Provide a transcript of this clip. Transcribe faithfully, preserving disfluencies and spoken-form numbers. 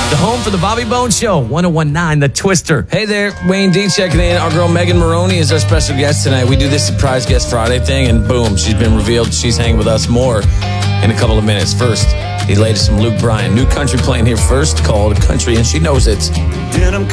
The home for the Bobby Bones Show, one oh one point nine The Twister. Hey there, Wayne D checking in. Our girl Megan Maroney is our special guest tonight. We do this surprise guest Friday thing, and boom, she's been revealed. She's hanging with us more in a couple of minutes. First, the latest from Luke Bryan. New country playing here first, called Country, and she knows it.